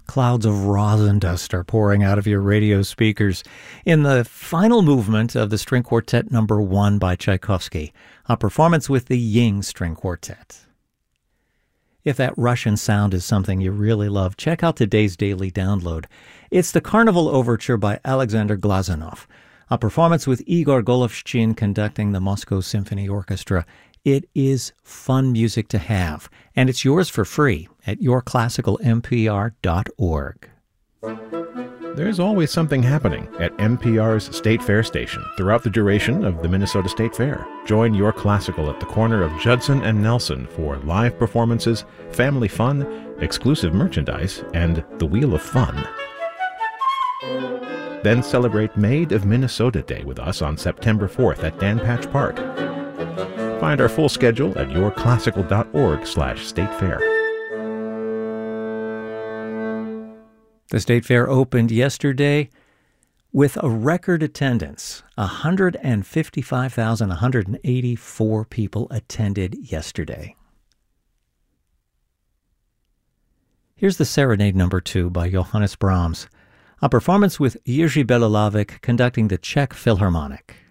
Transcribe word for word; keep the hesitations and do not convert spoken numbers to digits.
Clouds of rosin dust are pouring out of your radio speakers in the final movement of the String Quartet number one by Tchaikovsky, a performance with the Ying String Quartet. If that Russian sound is something you really love, check out today's daily download. It's the Carnival Overture by Alexander Glazunov, a performance with Igor Golovshin conducting the Moscow Symphony Orchestra. It is fun music to have, and it's yours for free at your classical m p r dot org. There's always something happening at N P R's State Fair station throughout the duration of the Minnesota State Fair. Join Your Classical at the corner of Judson and Nelson for live performances, family fun, exclusive merchandise, and the Wheel of Fun. Then celebrate Made of Minnesota Day with us on September fourth at Dan Patch Park. Find our full schedule at yourclassical.org slash state fair. The State Fair opened yesterday with a record attendance. one hundred fifty-five thousand one hundred eighty-four people attended yesterday. Here's the Serenade number two by Johannes Brahms, a performance with Jiří Belohlávek conducting the Czech Philharmonic.